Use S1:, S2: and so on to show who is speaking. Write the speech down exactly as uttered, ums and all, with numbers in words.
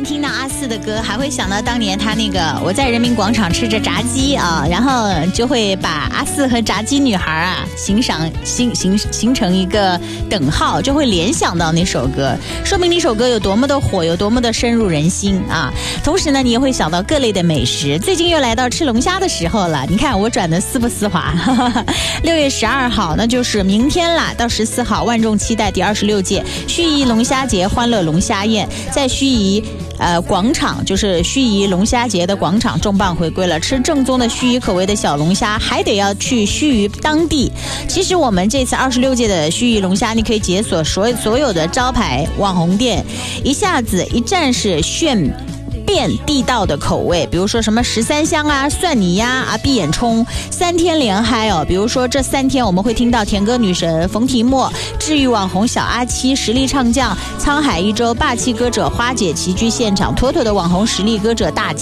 S1: 听到阿四的歌，还会想到当年他那个我在人民广场吃着炸鸡啊，然后就会把阿四和炸鸡女孩啊形成形形形成一个等号，就会联想到那首歌，说明那首歌有多么的火，有多么的深入人心啊。同时呢，你也会想到各类的美食。最近又来到吃龙虾的时候了，你看我转的丝不丝滑。六月十二号，那就是明天啦，到十四号，万众期待第二十六届盱眙龙虾节欢乐龙虾宴，在盱眙呃广场，就是盱眙龙虾节的广场重磅回归了。吃正宗的盱眙口味的小龙虾，还得要去盱眙当地。其实我们这次二十六届的盱眙龙虾，你可以解锁所所有的招牌网红店，一下子一站式炫遍地道的口味，比如说什么十三香啊、蒜泥呀、啊、闭眼冲，三天连嗨哦。比如说这三天我们会听到甜歌女神冯提莫、治愈网红小阿七、实力唱将沧海一周、霸气歌者花姐齐聚现场，妥妥的网红实力歌者大